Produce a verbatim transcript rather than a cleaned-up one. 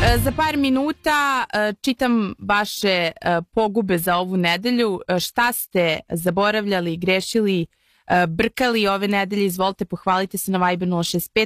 Za par minuta čitam vaše pogube za ovu nedelju. Šta ste zaboravljali, grešili, brkali ove nedelje? Izvolite, pohvalite se na Viber nula šest pet